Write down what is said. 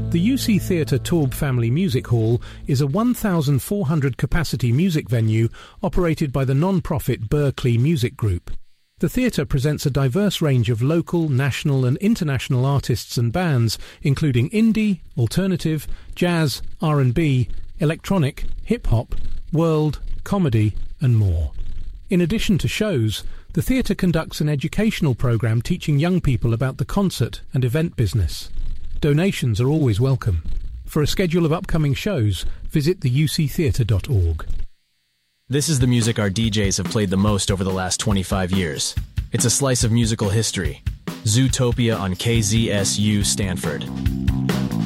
The UC Theatre Taube Family Music Hall is a 1,400 capacity music venue operated by the non-profit Berkeley Music Group. The theatre presents a diverse range of local, national and international artists and bands, including indie, alternative, jazz, R&B, electronic, hip-hop, world, comedy and more. In addition to shows, the theatre conducts an educational programme teaching young people about the concert and event business. Donations are always welcome. For a schedule of upcoming shows, visit theuctheatre.org. This is the music our DJs have played the most over the last 25 years. It's a slice of musical history. Zootopia on KZSU Stanford.